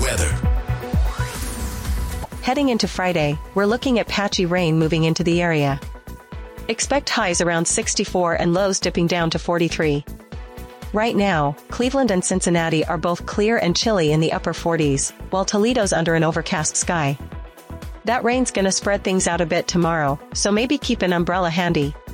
weather. Heading into Friday, we're looking at patchy rain moving into the area. Expect highs around 64 and lows dipping down to 43. Right now, Cleveland and Cincinnati are both clear and chilly in the upper 40s, while Toledo's under an overcast sky. That rain's gonna spread things out a bit tomorrow, so maybe keep an umbrella handy.